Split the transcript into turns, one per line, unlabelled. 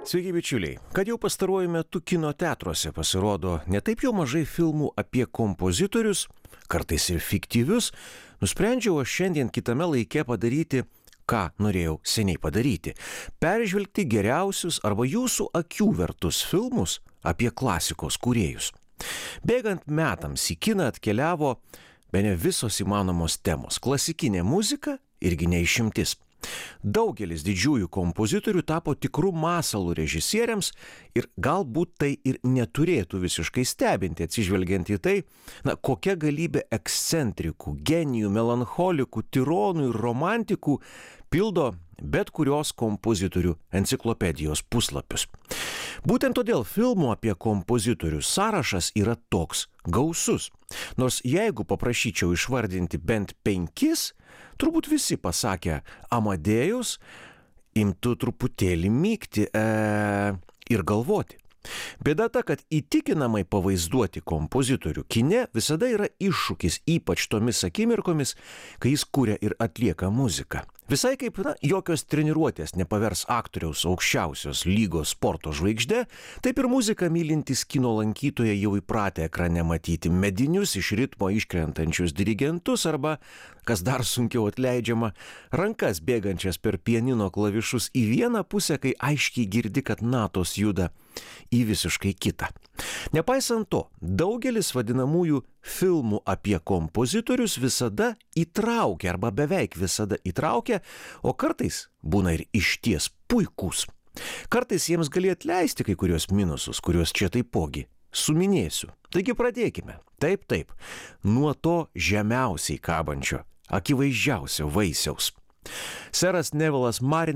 Sveiki, bičiuliai. Kad jau pastaruoju metu kino teatruose pasirodo ne taip jau mažai filmų apie kompozitorius, kartais ir fiktyvius, nusprendžiau aš šiandien kitame laike padaryti, ką norėjau seniai padaryti – peržvelgti geriausius arba jūsų akių vertus filmus apie klasikos kūrėjus. Bėgant metams į kiną atkeliavo bene visos įmanomos temos. Klasikinė muzika irgi ne išimtis. Daugelis didžiųjų kompozitorių tapo tikrų masalų režisieriams ir galbūt tai ir neturėtų visiškai stebinti, atsižvelgiant į tai, kokia galybė ekscentrikų, genijų, melancholikų, tironų ir romantikų pildo bet kurios kompozitorių enciklopedijos puslapius. Būtent todėl filmų apie kompozitorius sąrašas yra toks gausus. Nors jeigu paprašyčiau išvardinti bent 5, turbūt visi pasakę Amadėjus, imtų truputėlį mykti ir galvoti. Bėda ta, kad įtikinamai pavaizduoti kompozitorių kine visada yra iššūkis, ypač tomis akimirkomis, kai jis kuria ir atlieka muziką. Visai kaip, jokios treniruotės nepavers aktoriaus aukščiausios lygos sporto žvaigždė, taip ir muziką mylintys kino lankytojai jau įpratę ekrane matyti medinius iš ritmo iškrentančius dirigentus arba, kas dar sunkiau atleidžiama, rankas bėgančias per pianino klavišus į vieną pusę, kai aiškiai girdi, kad natos juda į visiškai kitą. Nepaisant to, daugelis vadinamųjų filmų apie kompozitorius visada įtraukia arba beveik visada įtraukia, o kartais būna ir išties puikūs. Kartais jiems gali atleisti kai kurios minusus, kuriuos čia taipogi suminėsiu. Taigi pradėkime. Taip, nuo to žemiausiai kabančio, akivaizdžiausio vaisiaus. Seras Nevilas Marineris